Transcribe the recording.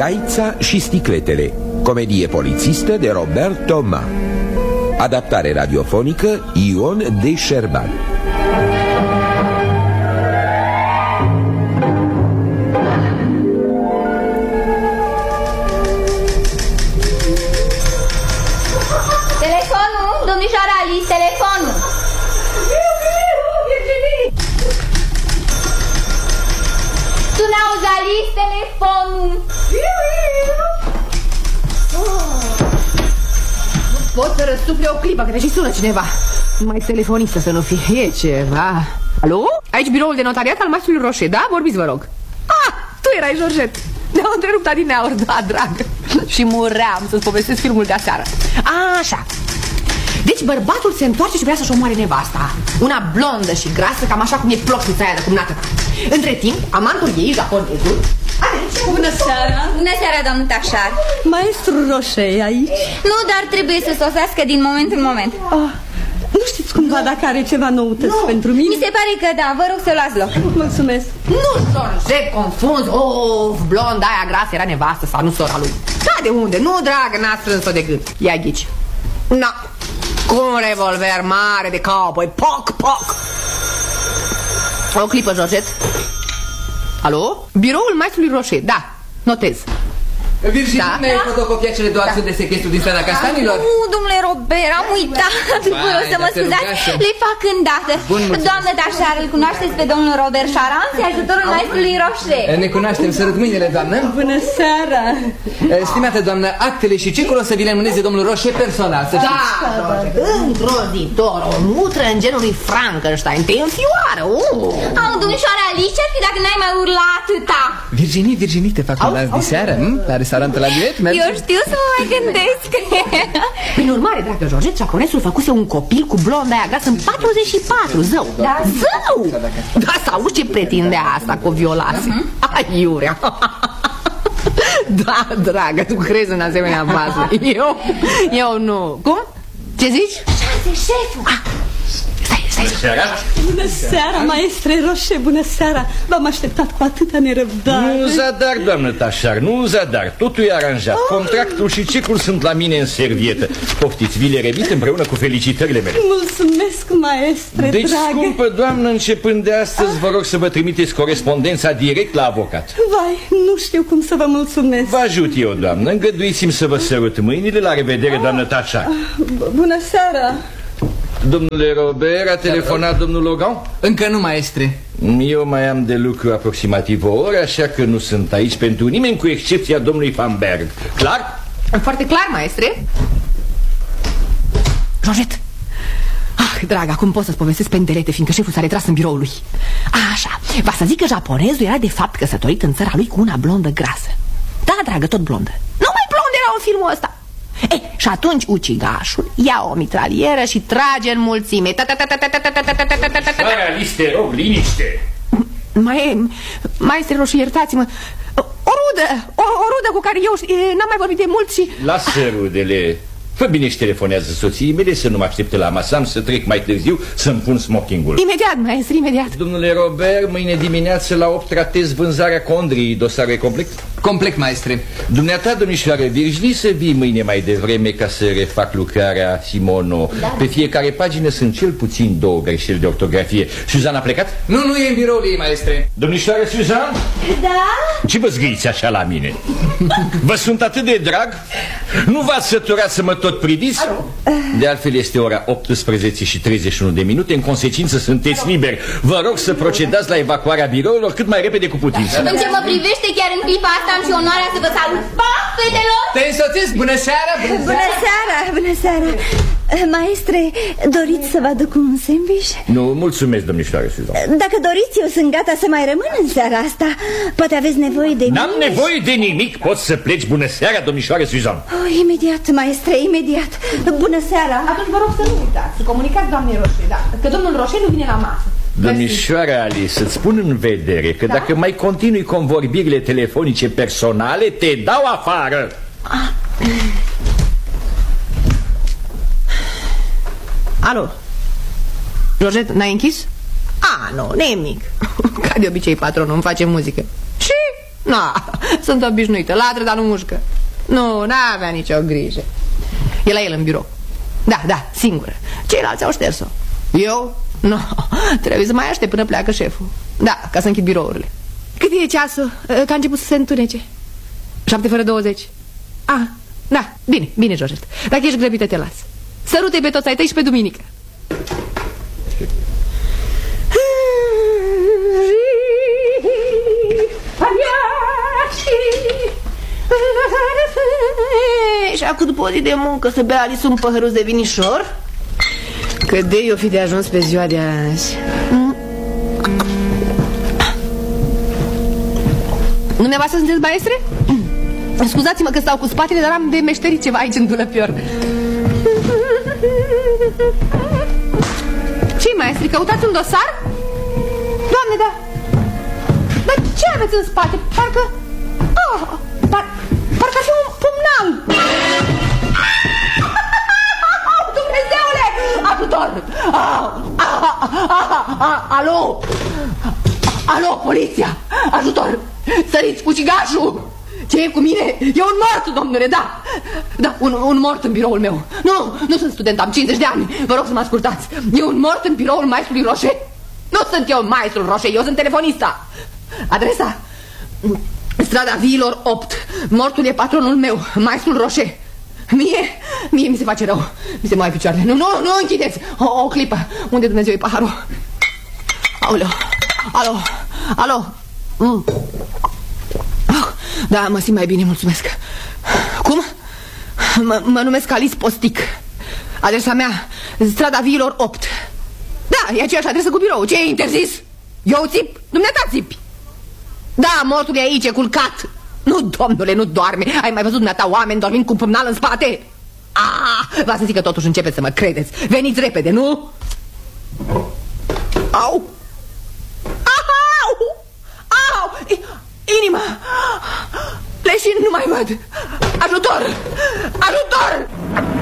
Gaița și sticletele, comedie polițistă de Robert Thomas. Adaptare radiofonică Ion de Șerban. Telefonul, domnișoara Alice, telefonul. Tu n-auzi, Alice, telefonul. Pot să răsuple o clipă, că și sună cineva. Mai telefonistă să nu fie, e ceva. Alo? Aici biroul de notariat al maestrului Roșe, da? Vorbiți, vă rog. Ah, tu erai, Georgette. Ne-au întrerupt adineauri, da, drag. Și muream să-ți povestesc filmul de aseară. Așa. Deci bărbatul se întoarce și vrea să-și omoare nevasta. Una blondă și grasă, cam așa cum e ploșnița aia de cumnată. Între timp, amantul ei, japonezul, Bună seara! Bună seara, domnul Tașar. Maestru Roșe e aici? Nu, dar trebuie să sosească din moment în moment. Nu știți cumva dacă are ceva noutăți pentru mine? Mi se pare că da, vă rog să luați loc. Mulțumesc. Nu, Georgette, confunzi. Of, blonda aia grasă era nevastă sau nu sora lui. Da, de unde? Nu, dragă, n-a strâns-o de gât. Ia ghici. Na, cu un revolver mare de cowboy. Poc, poc. O clipă, Georgette. Alo? Biroul maestrului Roșe, da, notez. Virginie, da? Mi-ai fotocopiat cele două acțiuni de sequestru din strada Castanilor? Nu, domnule Robert, am uitat. Vă rog să mă scuzați, le fac îndată. Doamnă Tașar, îl cunoașteți pe domnul Robert Șaranț, ajutorul maestrului Roșe. Ne cunoaștem, sărut mâinile, doamnă. Bună seara. Stimată doamnă, actele și cecul o să vi le înmâneze domnul Roșe personal, să știți. Da, îngrozitor, o mutră în genul lui Frankenstein, te înfioară. Am domnișoara Alice, ar fi dacă n-ai mai urlat atâta. Virginie, te fac un dans de seară, la restaurant la Duet? Eu știu să mă mai gândesc. Prin urmare, dragă Georgette, japonesul făcuse un copil cu blonda aia grasă în 44, zău. Da, zău! Da, sau ce pretinde asta cu o violase? Ai, iurea. Da, dragă, tu crezi în asemenea bază. Eu nu. Cum? Ce zici? Șeful. Stai. Bună seara, maestre Roșe, bună seara. V-am așteptat cu atâta nerăbdare. Nu zadar, doamnă Tașar, nu zadar. Totul e aranjat. Contractul și cecul sunt la mine în servietă. Poftiți, vi le remit împreună cu felicitările mele. Mulțumesc, maestre, Deci, dragă. scumpă doamnă, începând de astăzi, vă rog să vă trimiteți corespondența direct la avocat. Vai, nu știu cum să vă mulțumesc. Vă ajut eu, doamnă. Îngăduiți-mi să vă sărut mâinile. La revedere, doamnă Tașar. Bună seara. Domnule Robert, a telefonat domnul Logan? Încă nu, maestre. Eu mai am de lucru aproximativ o oră, așa că nu sunt aici pentru nimeni, cu excepția domnului Van Berg. Clar? Foarte clar, maestre. Georgette. Dragă, acum pot să-ți povestesc pe îndelete, fiindcă șeful s-a retras în biroul lui. Așa, va să zic că japonezul era de fapt căsătorit în țara lui cu una blondă grasă. Da, dragă, tot blondă. Numai blondă era în filmul ăsta. Și atunci ucigașul ia o mitralieră și trage în mulțime. Alice, rog, liniște. Maestre Roșu, iertați-mă. O rudă cu care eu n-am mai vorbit de mult și... Lasă rudele. Fă bine și telefonează soției mele să nu mă aștepte la masă, am să trec mai târziu să-mi pun smokingul. Imediat, maestru, imediat. Domnule Robert, mâine dimineață la 8 tratez vânzarea Condrii. Dosarul e complet? Complet, maestre. Dumneata, domnișoară Virginie, să vii mâine mai devreme ca să refac lucrarea Simono. Da. Pe fiecare pagină sunt cel puțin 2 greșeli de ortografie. Suzan a plecat? Nu e în biroul ei, maestre. Domnișoară Suzan? Da? Ce vă zgâiți așa la mine? Vă sunt atât de drag? Nu v-ați săturat să mă tot priviți? De altfel este ora 18:31. În consecință sunteți liberi. Vă rog să procedați la evacuarea birourilor cât mai repede cu putință. În ce mă privește, chiar în clipa asta am și onoarea să vă salut. Pa, fetelor! Te însoțesc! Bună seara! Bună seara, bună seara. Maestre, doriți să vă aduc un sandwich? Nu, mulțumesc, domnișoară Suzan. Dacă doriți, eu sunt gata să mai rămân în seara asta. Poate aveți nevoie de mine. N-am nevoie de nimic. Poți să pleci. Bună seara, domnișoară Suzan. Imediat, maestre, imediat. Bună seara. Atunci vă rog să nu uitați, să comunicați doamnei Roșe, da, că domnul Roșe nu vine la masă. Domnișoara Alice, să-ți spun în vedere că dacă mai continui convorbirile telefonice personale, te dau afară. Alo? Georgette, n-ai închis? Nu, nimic. Ca de obicei, patronul îmi face muzică. Și Sunt obișnuită, latră, dar nu mușcă. Nu, n-avea nicio grijă. E la el în birou. Da, singură. Ceilalți au șters-o. Eu? Nu, trebuie să mai aștept până pleacă șeful. Da, ca să închid birourile. Cât e ceasul? Că a început să se întunece. 7:50. Da, bine, Georgette. Dacă ești grăbită, te las. Sărute pe toți ai tăi și pe duminică. Și acum după o zi de muncă să bea Alice un păhăruț de vinișor. Că de eu fi de ajuns pe ziua de azi. Dumneavoastră sunteți maestre? Scuzați-mă că stau cu spatele, dar am de meșterit ceva aici în dulăpior. Ce-i, maestri? Căutați un dosar? Doamne, da. Dar ce aveți în spate? Parcă... Parcă ar fi un pumnal. Dumnezeule! Ajutor! Alo, poliția! Ajutor! Săriți, ucigașul! Ce e cu mine? E un mort, domnule, da! Da, un mort în biroul meu. Nu sunt student, am 50 de ani. Vă rog să mă ascultați. E un mort în biroul maestrului Roșe. Nu sunt eu maestrul Roșe, eu sunt telefonista. Adresa? Strada Viilor 8. Mortul e patronul meu, maestrul Roșe. Mie mi se face rău. Mi se mai picioarele. Nu închideți. O clipă. Unde Dumnezeu e paharul? Alo. Da, mă simt mai bine, mulțumesc. Cum? Mă numesc Alice Postic. Adresa mea, Strada Viilor 8. Da, e aceeași adresă cu birou. Ce e interzis? Eu țip, dumneata țipi. Da, mortul e aici, e culcat. Nu, domnule, nu doarme. Ai mai văzut dumneata oameni dormind cu un pumnal în spate? V-ați să zic că totuși începeți să mă credeți. Veniți repede, nu? Au! Inima! Leșin, nu mai văd! Ajutor!